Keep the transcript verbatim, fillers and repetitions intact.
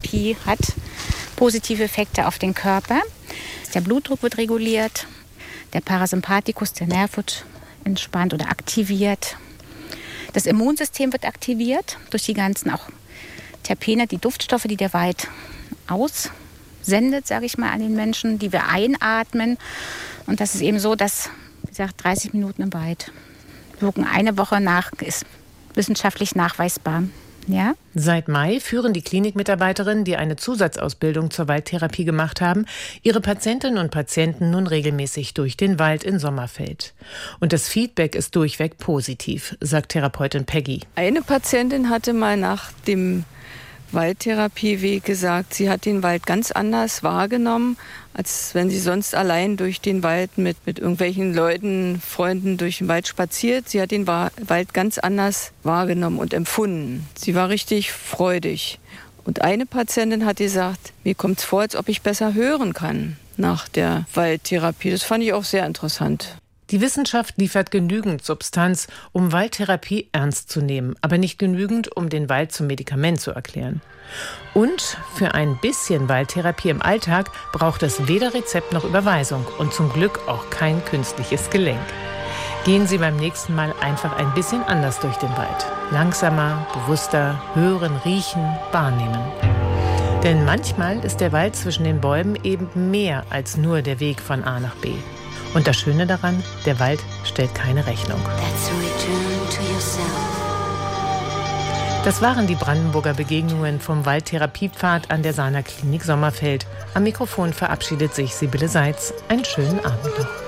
Waldtherapie hat positive Effekte auf den Körper. Der Blutdruck wird reguliert, der Parasympathikus, der Nerv wird entspannt oder aktiviert. Das Immunsystem wird aktiviert durch die ganzen auch Terpene, die Duftstoffe, die der Wald aussendet, sage ich mal, an den Menschen, die wir einatmen. Und das ist eben so, dass, wie gesagt, dreißig Minuten im Wald wirken eine Woche nach, ist wissenschaftlich nachweisbar. Ja? Seit Mai führen die Klinikmitarbeiterinnen, die eine Zusatzausbildung zur Waldtherapie gemacht haben, ihre Patientinnen und Patienten nun regelmäßig durch den Wald in Sommerfeld. Und das Feedback ist durchweg positiv, sagt Therapeutin Peggy. Eine Patientin hatte mal nach dem Waldtherapieweg gesagt, sie hat den Wald ganz anders wahrgenommen, als wenn sie sonst allein durch den Wald mit, mit irgendwelchen Leuten, Freunden durch den Wald spaziert. Sie hat den Wald ganz anders wahrgenommen und empfunden. Sie war richtig freudig. Und eine Patientin hat gesagt, mir kommt es vor, als ob ich besser hören kann nach der Waldtherapie. Das fand ich auch sehr interessant. Die Wissenschaft liefert genügend Substanz, um Waldtherapie ernst zu nehmen, aber nicht genügend, um den Wald zum Medikament zu erklären. Und für ein bisschen Waldtherapie im Alltag braucht es weder Rezept noch Überweisung und zum Glück auch kein künstliches Gelenk. Gehen Sie beim nächsten Mal einfach ein bisschen anders durch den Wald. Langsamer, bewusster, hören, riechen, wahrnehmen. Denn manchmal ist der Wald zwischen den Bäumen eben mehr als nur der Weg von A nach B. Und das Schöne daran, der Wald stellt keine Rechnung. Das waren die Brandenburger Begegnungen vom Waldtherapiepfad an der Sana Klinik Sommerfeld. Am Mikrofon verabschiedet sich Sibylle Seitz. Einen schönen Abend noch.